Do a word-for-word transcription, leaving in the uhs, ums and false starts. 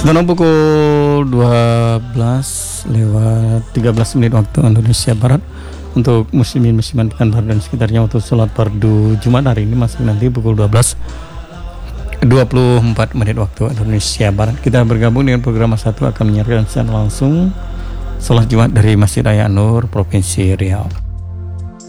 Sekarang pukul dua belas lewat tiga belas menit waktu Indonesia Barat. Untuk muslimin musliman Pekanbaru dan sekitarnya untuk sholat fardu Jumat hari ini masih nanti pukul dua belas dua puluh empat menit waktu Indonesia Barat. Kita bergabung dengan program satu akan menyiarkan secara langsung sholat Jumat dari Masjid Raya An-Nur Provinsi Riau.